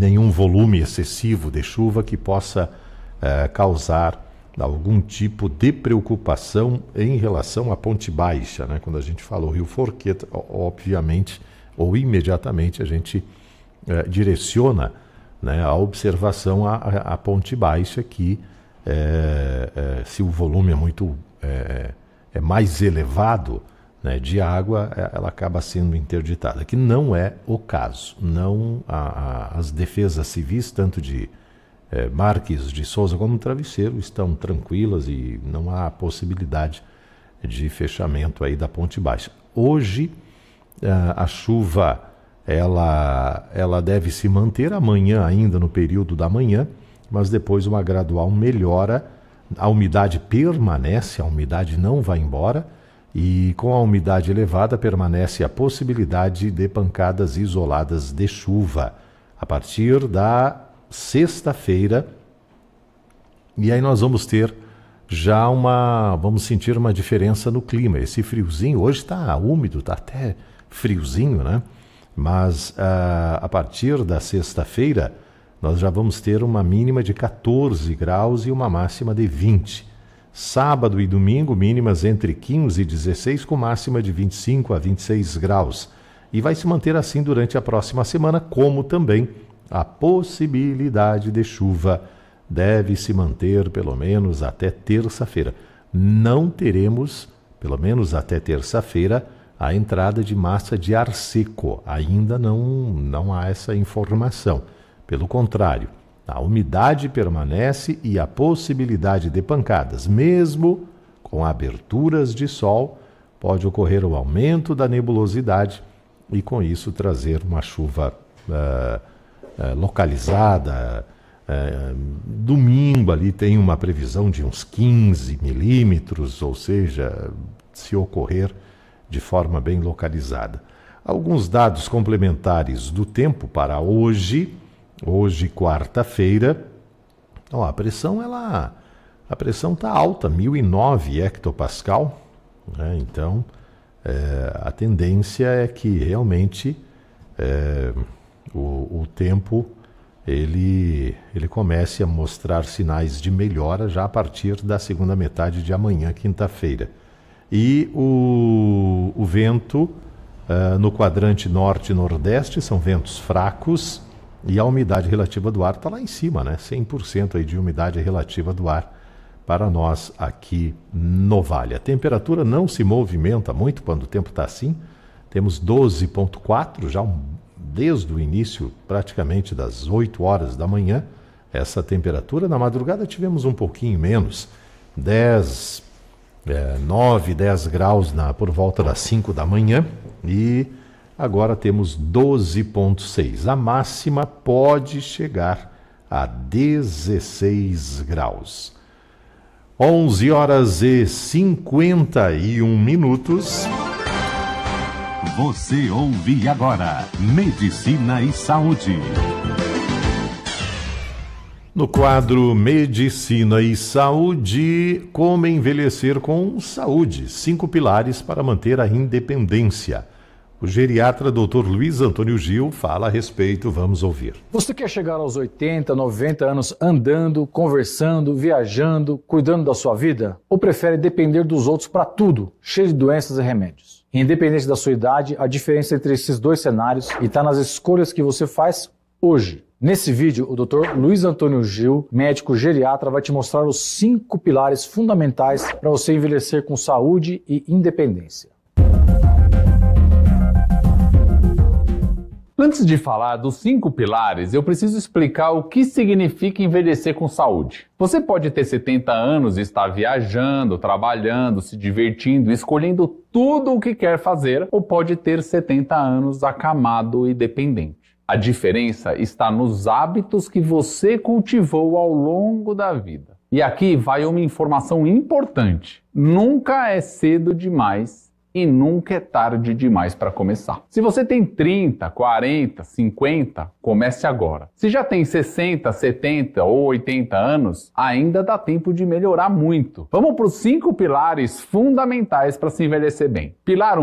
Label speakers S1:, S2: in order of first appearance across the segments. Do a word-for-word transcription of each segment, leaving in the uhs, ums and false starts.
S1: nenhum volume excessivo de chuva que possa uh, causar algum tipo de preocupação em relação à Ponte Baixa, né? Quando a gente fala o Rio Forqueta, obviamente, ou imediatamente a gente uh, direciona, né, a observação à, à Ponte Baixa, que é, é, se o volume é muito é, é mais elevado, né, de água, ela acaba sendo interditada, que não é o caso. Não a, a, as defesas civis, tanto de é, Marques de Souza como Travesseiro, estão tranquilas e não há possibilidade de fechamento aí da Ponte Baixa. Hoje a, a chuva ela, ela deve se manter amanhã ainda no período da manhã, mas depois uma gradual melhora. A umidade permanece, a umidade não vai embora, e com a umidade elevada permanece a possibilidade de pancadas isoladas de chuva a partir da sexta-feira. E aí nós vamos ter já uma, vamos sentir uma diferença no clima. Esse friozinho, hoje está úmido, está até friozinho, né? Mas uh, a partir da sexta-feira nós já vamos ter uma mínima de quatorze graus e uma máxima de vinte. Sábado e domingo, mínimas entre quinze e dezesseis, com máxima de vinte e cinco a vinte e seis graus. E vai se manter assim durante a próxima semana, como também a possibilidade de chuva deve se manter pelo menos até terça-feira. Não teremos, pelo menos até terça-feira, a entrada de massa de ar seco. Ainda não, não há essa informação. Pelo contrário, a umidade permanece e a possibilidade de pancadas, mesmo com aberturas de sol, pode ocorrer o aumento da nebulosidade e com isso trazer uma chuva uh, uh, localizada. Uh, domingo ali tem uma previsão de uns quinze milímetros, ou seja, se ocorrer de forma bem localizada. Alguns dados complementares do tempo para hoje. Hoje, quarta-feira, ó, a pressão ela, a pressão está alta, mil e nove hectopascal, né? Então é, a tendência é que realmente é, o, o tempo ele, ele comece a mostrar sinais de melhora já a partir da segunda metade de amanhã, quinta-feira. E o, o vento uh, no quadrante norte e nordeste são ventos fracos. E a umidade relativa do ar está lá em cima, né? cem por cento aí de umidade relativa do ar para nós aqui no Vale. A temperatura não se movimenta muito quando o tempo está assim. Temos doze vírgula quatro, já um, desde o início, praticamente das oito horas da manhã, essa temperatura. Na madrugada tivemos um pouquinho menos, dez, é, nove, dez graus na, por volta das cinco da manhã, e agora temos doze vírgula seis. A máxima pode chegar a dezesseis graus. onze horas e cinquenta e um minutos.
S2: Você ouve agora Medicina e Saúde.
S1: No quadro Medicina e Saúde, como envelhecer com saúde. Cinco pilares para manter a independência. O geriatra doutor Luiz Antônio Gil fala a respeito, vamos ouvir.
S3: Você quer chegar aos oitenta, noventa anos andando, conversando, viajando, cuidando da sua vida? Ou prefere depender dos outros para tudo, cheio de doenças e remédios? Independente da sua idade, a diferença entre esses dois cenários está nas escolhas que você faz hoje. Nesse vídeo, o doutor Luiz Antônio Gil, médico geriatra, vai te mostrar os cinco pilares fundamentais para você envelhecer com saúde e independência.
S4: Antes de falar dos cinco pilares, eu preciso explicar o que significa envelhecer com saúde. Você pode ter setenta anos e estar viajando, trabalhando, se divertindo, escolhendo tudo o que quer fazer, ou pode ter setenta anos acamado e dependente. A diferença está nos hábitos que você cultivou ao longo da vida. E aqui vai uma informação importante. Nunca é cedo demais e nunca é tarde demais para começar. Se você tem trinta, quarenta, cinquenta, comece agora. Se já tem sessenta, setenta ou oitenta anos, ainda dá tempo de melhorar muito. Vamos para os cinco pilares fundamentais para se envelhecer bem. Pilar um.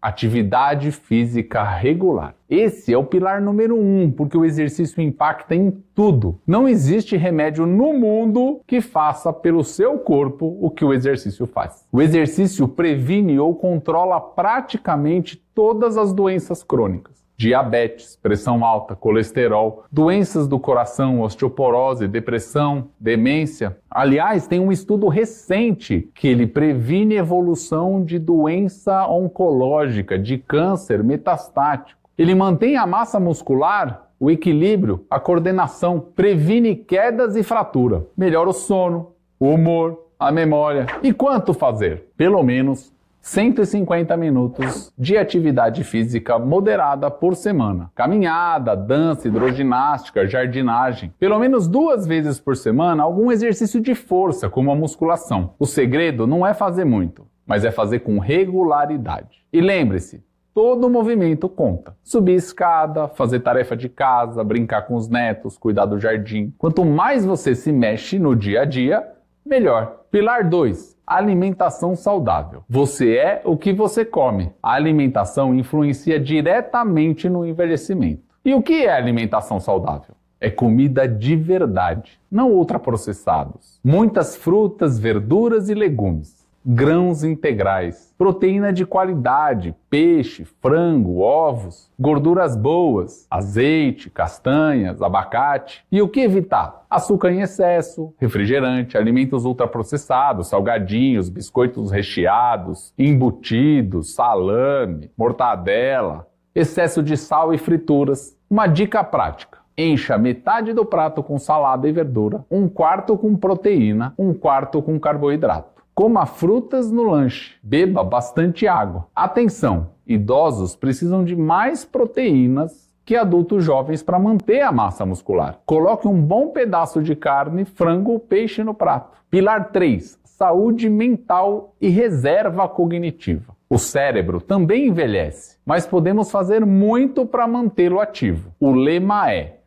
S4: atividade física regular. Esse é o pilar número um, porque o exercício impacta em tudo. Não existe remédio no mundo que faça pelo seu corpo o que o exercício faz. O exercício previne ou controla praticamente todas as doenças crônicas. Diabetes, pressão alta, colesterol, doenças do coração, osteoporose, depressão, demência. Aliás, tem um estudo recente que ele previne evolução de doença oncológica, de câncer metastático. Ele mantém a massa muscular, o equilíbrio, a coordenação, previne quedas e fratura, melhora o sono, o humor, a memória. E quanto fazer? Pelo menos cento e cinquenta minutos de atividade física moderada por semana. Caminhada, dança, hidroginástica, jardinagem. Pelo menos duas vezes por semana, algum exercício de força, como a musculação. O segredo não é fazer muito, mas é fazer com regularidade. E lembre-se, todo movimento conta. Subir escada, fazer tarefa de casa, brincar com os netos, cuidar do jardim. Quanto mais você se mexe no dia a dia, melhor. Pilar dois. Alimentação saudável. Você é o que você come. A alimentação influencia diretamente no envelhecimento. E o que é alimentação saudável? É comida de verdade, não ultraprocessados. Muitas frutas, verduras e legumes. Grãos integrais, proteína de qualidade, peixe, frango, ovos, gorduras boas, azeite, castanhas, abacate. E o que evitar? Açúcar em excesso, refrigerante, alimentos ultraprocessados, salgadinhos, biscoitos recheados, embutidos, salame, mortadela, excesso de sal e frituras. Uma dica prática. Encha metade do prato com salada e verdura, um quarto com proteína, um quarto com carboidrato. Coma frutas no lanche. Beba bastante água. Atenção! Idosos precisam de mais proteínas que adultos jovens para manter a massa muscular. Coloque um bom pedaço de carne, frango ou peixe no prato. Pilar três. Saúde mental e reserva cognitiva. O cérebro também envelhece, mas podemos fazer muito para mantê-lo ativo. O lema é: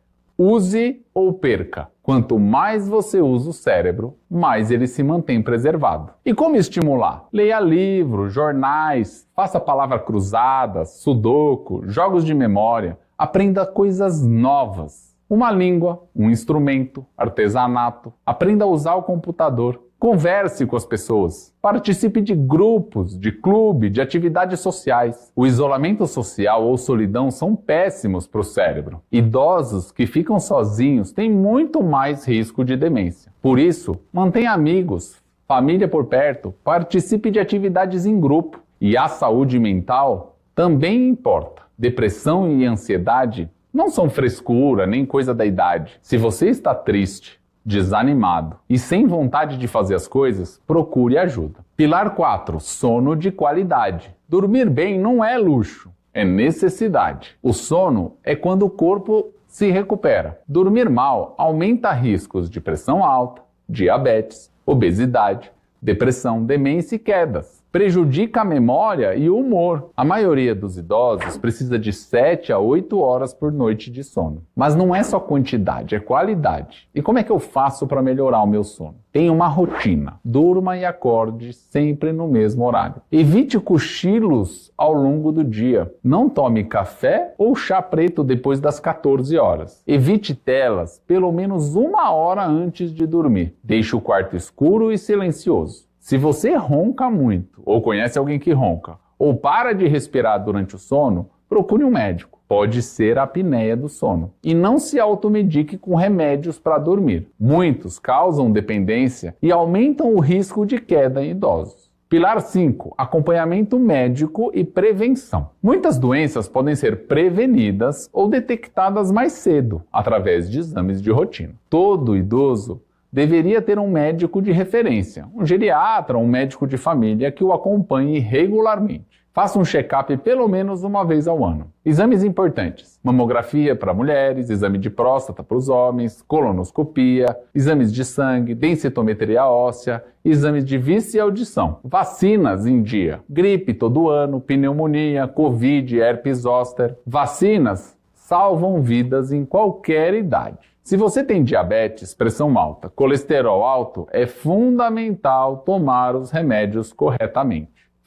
S4: use ou perca. Quanto mais você usa o cérebro, mais ele se mantém preservado. E como estimular? Leia livros, jornais, faça palavra cruzada, sudoku, jogos de memória. Aprenda coisas novas. Uma língua, um instrumento, artesanato. Aprenda a usar o computador. Converse com as pessoas. Participe de grupos, de clube, de atividades sociais. O isolamento social ou solidão são péssimos para o cérebro. Idosos que ficam sozinhos têm muito mais risco de demência. Por isso, mantenha amigos, família por perto, participe de atividades em grupo. E a saúde mental também importa. Depressão e ansiedade não são frescura nem coisa da idade. Se você está triste, desanimado e sem vontade de fazer as coisas, procure ajuda. Pilar quatro. Sono de qualidade. Dormir bem não é luxo, é necessidade. O sono é quando o corpo se recupera. Dormir mal aumenta riscos de pressão alta, diabetes, obesidade, depressão, demência e quedas. Prejudica a memória e o humor. A maioria dos idosos precisa de sete a oito horas por noite de sono. Mas não é só quantidade, é qualidade. E como é que eu faço para melhorar o meu sono? Tenha uma rotina. Durma e acorde sempre no mesmo horário. Evite cochilos ao longo do dia. Não tome café ou chá preto depois das quatorze horas. Evite telas pelo menos uma hora antes de dormir. Deixe o quarto escuro e silencioso. Se você ronca muito, ou conhece alguém que ronca, ou para de respirar durante o sono, procure um médico. Pode ser a apneia do sono. E não se automedique com remédios para dormir. Muitos causam dependência e aumentam o risco de queda em idosos. Pilar cinco. Acompanhamento médico e prevenção. Muitas doenças podem ser prevenidas ou detectadas mais cedo, através de exames de rotina. Todo idoso deveria ter um médico de referência, um geriatra ou um médico de família que o acompanhe regularmente. Faça um check-up pelo menos uma vez ao ano. Exames importantes: mamografia para mulheres, exame de próstata para os homens, colonoscopia, exames de sangue, densitometria óssea, exames de vista e audição. Vacinas em dia: gripe todo ano, pneumonia, covid, herpes zoster. Vacinas salvam vidas em qualquer idade. Se você tem diabetes, pressão alta, colesterol alto, é fundamental tomar os remédios corretamente.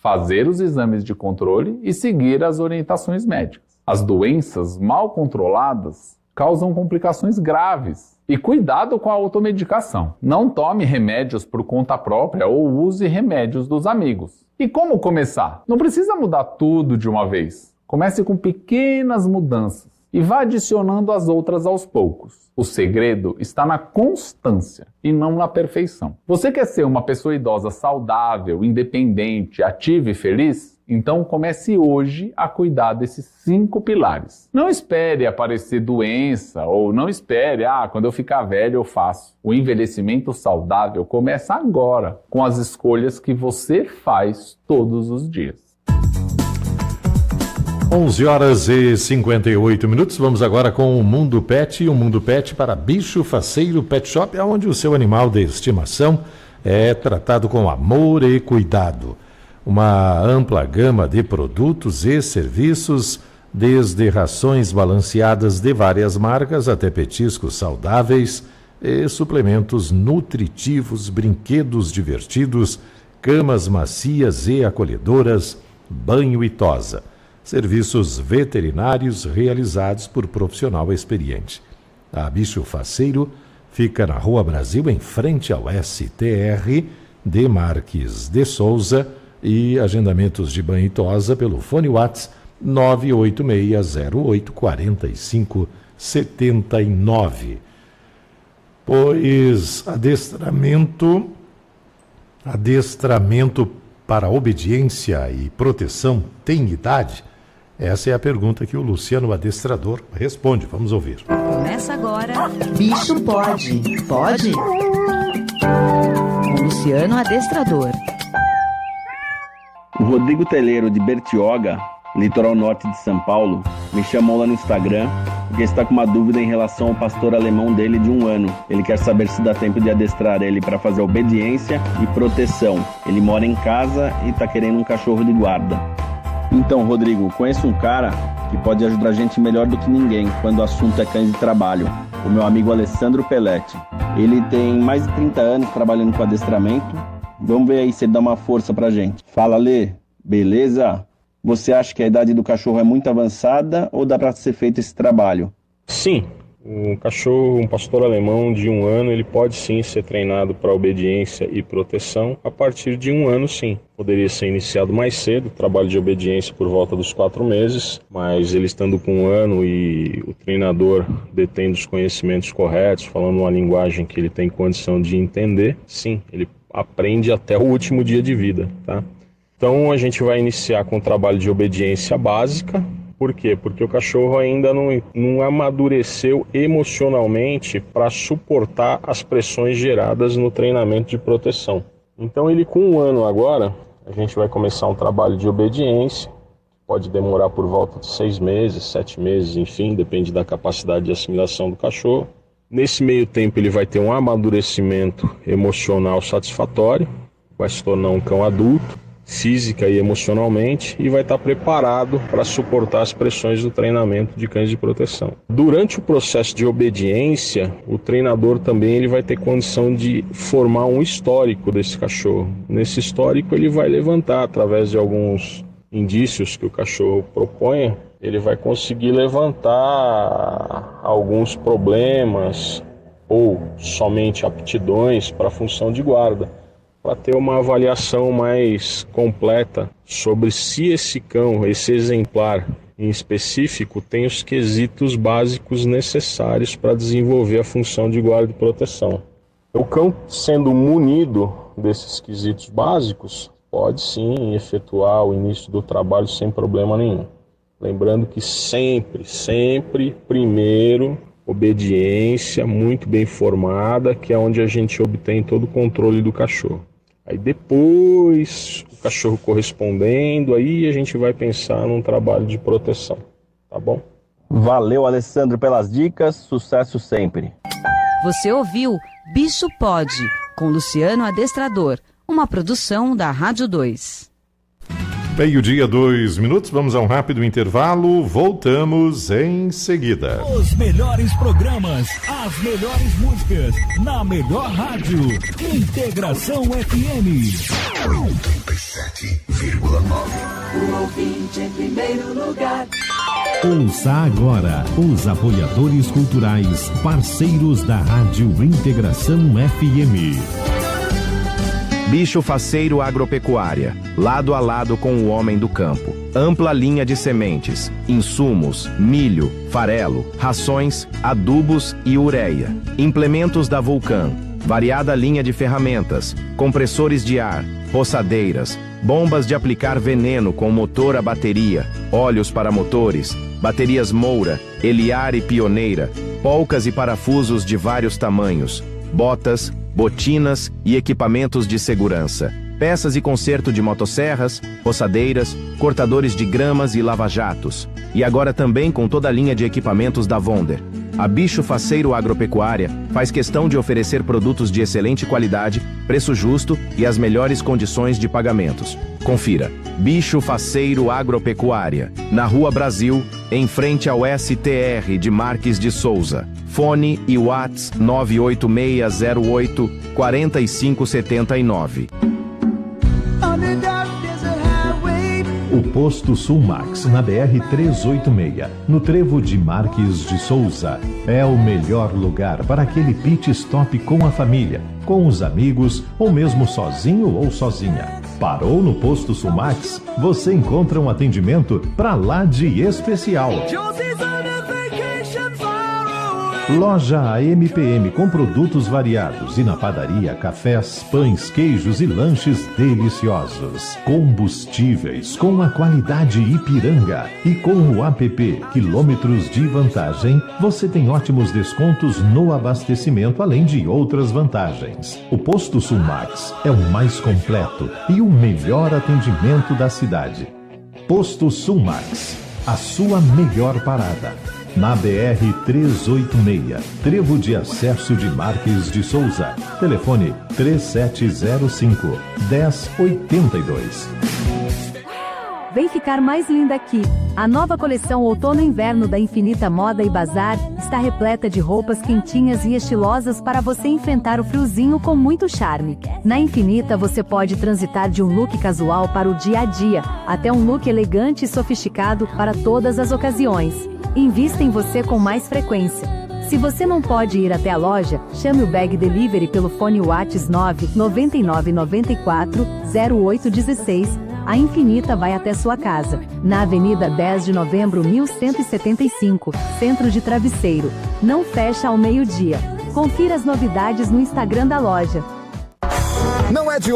S4: fazer os exames de controle e seguir as orientações médicas. As doenças mal controladas causam complicações graves. E cuidado com a automedicação. Não tome remédios por conta própria ou use remédios dos amigos. E como começar? Não precisa mudar tudo de uma vez. Comece com pequenas mudanças e vá adicionando as outras aos poucos. O segredo está na constância e não na perfeição. Você quer ser uma pessoa idosa saudável, independente, ativa e feliz? Então comece hoje a cuidar desses cinco pilares. Não espere aparecer doença ou não espere, ah, quando eu ficar velho eu faço. O envelhecimento saudável começa agora, com as escolhas que você faz todos os dias.
S1: onze horas e cinquenta e oito minutos. Vamos agora com o Mundo Pet. O Mundo Pet para Bicho Faceiro Pet Shop, onde o seu animal de estimação é tratado com amor e cuidado. Uma ampla gama de produtos e serviços, desde rações balanceadas de várias marcas até petiscos saudáveis e suplementos nutritivos, brinquedos divertidos, camas macias e acolhedoras, banho e tosa. Serviços veterinários realizados por profissional experiente. A Bicho Faceiro fica na Rua Brasil, em frente ao S T R de Marques de Souza, e agendamentos de banho e tosa pelo fone WhatsApp nove oito seis zero oito quatro cinco sete nove. Pois adestramento, adestramento para obediência e proteção tem idade? Essa é a pergunta que o Luciano Adestrador responde. Vamos ouvir.
S5: Começa agora. Bicho pode. Pode? Com Luciano Adestrador.
S6: O Rodrigo Teleiro, de Bertioga, litoral norte de São Paulo, me chamou lá no Instagram porque está com uma dúvida em relação ao pastor alemão dele de um ano. Ele quer saber se dá tempo de adestrar ele para fazer obediência e proteção. Ele mora em casa e está querendo um cachorro de guarda. Então, Rodrigo, conheço um cara que pode ajudar a gente melhor do que ninguém quando o assunto é cães de trabalho. O meu amigo Alessandro Pelletti. Ele tem mais de trinta anos trabalhando com adestramento. Vamos ver aí se ele dá uma força pra gente. Fala, Lê. Beleza? Você acha que a idade do cachorro é muito avançada ou dá para ser feito esse trabalho?
S7: Sim. Um cachorro, um pastor alemão de um ano, ele pode sim ser treinado para obediência e proteção. A partir de um ano, sim. Poderia ser iniciado mais cedo, trabalho de obediência por volta dos quatro meses, mas ele estando com um ano e o treinador detendo os conhecimentos corretos, falando uma linguagem que ele tem condição de entender, sim, ele aprende até o último dia de vida, tá? Então a gente vai iniciar com o trabalho de obediência básica. Por quê? Porque o cachorro ainda não, não amadureceu emocionalmente para suportar as pressões geradas no treinamento de proteção. Então ele com um ano agora, a gente vai começar um trabalho de obediência. Pode demorar por volta de seis meses, sete meses, enfim, depende da capacidade de assimilação do cachorro. Nesse meio tempo ele vai ter um amadurecimento emocional satisfatório, vai se tornar um cão adulto, física e emocionalmente, e vai estar preparado para suportar as pressões do treinamento de cães de proteção. Durante o processo de obediência, o treinador também ele vai ter condição de formar um histórico desse cachorro. Nesse histórico ele vai levantar, através de alguns indícios que o cachorro proponha, ele vai conseguir levantar alguns problemas ou somente aptidões para a função de guarda, para ter uma avaliação mais completa sobre se esse cão, esse exemplar em específico, tem os quesitos básicos necessários para desenvolver a função de guarda e proteção. O cão, sendo munido desses quesitos básicos, pode sim efetuar o início do trabalho sem problema nenhum. Lembrando que sempre, sempre, primeiro, obediência muito bem formada, que é onde a gente obtém todo o controle do cachorro. Aí depois, o cachorro correspondendo, aí a gente vai pensar num trabalho de proteção, tá bom?
S6: Valeu, Alessandro, pelas dicas, sucesso sempre.
S5: Você ouviu Bicho Pode, com Luciano Adestrador, uma produção da Rádio dois.
S1: Meio-dia, dois minutos, vamos a um rápido intervalo, voltamos em seguida.
S8: Os melhores programas, as melhores músicas, na melhor rádio, Integração F M.
S9: oitenta e sete vírgula nove.
S10: O ouvinte em primeiro lugar.
S2: Ouça agora os apoiadores culturais, parceiros da Rádio Integração F M.
S11: Bicho Faceiro Agropecuária, lado a lado com o homem do campo. Ampla linha de sementes, insumos, milho, farelo, rações, adubos e ureia. Implementos da Vulcan, variada linha de ferramentas, compressores de ar, roçadeiras, bombas de aplicar veneno com motor a bateria, óleos para motores, baterias Moura, Eliar e Pioneira, polcas e parafusos de vários tamanhos, botas, botinas e equipamentos de segurança, peças e conserto de motosserras, roçadeiras, cortadores de gramas e lava-jatos. E agora também com toda a linha de equipamentos da Vonder. A Bicho Faceiro Agropecuária faz questão de oferecer produtos de excelente qualidade, preço justo e as melhores condições de pagamentos. Confira. Bicho Faceiro Agropecuária, na Rua Brasil, em frente ao S T R de Marques de Souza. Fone e Whats nove oito seis zero oito quatro cinco sete nove.
S2: O Posto Sulmax, na B R trezentos e oitenta e seis, no trevo de Marques de Souza, é o melhor lugar para aquele pit stop com a família, com os amigos ou mesmo sozinho ou sozinha. Parou no Posto Sulmax? Você encontra um atendimento pra lá de especial. Loja A M P M com produtos variados e na padaria, cafés, pães, queijos e lanches deliciosos. Combustíveis com a qualidade Ipiranga. E com o app Quilômetros de Vantagem, você tem ótimos descontos no abastecimento, além de outras vantagens. O Posto Sulmax é o mais completo e o melhor atendimento da cidade. Posto Sulmax, a sua melhor parada. Na B R trezentos e oitenta e seis, trevo de acesso de Marques de Souza. Telefone três sete zero cinco, um zero oito dois.
S12: Vem ficar mais linda aqui. A nova coleção Outono e Inverno da Infinita Moda e Bazar está repleta de roupas quentinhas e estilosas para você enfrentar o friozinho com muito charme. Na Infinita você pode transitar de um look casual para o dia a dia, até um look elegante e sofisticado para todas as ocasiões. Invista em você com mais frequência. Se você não pode ir até a loja, chame o Bag Delivery pelo fone Whats nove nove nove nove quatro zero oito um seis. A Infinita vai até sua casa, na Avenida dez de novembro mil cento e setenta e cinco, Centro de Travesseiro. Não fecha ao meio-dia. Confira as novidades no Instagram da loja.
S13: Não é de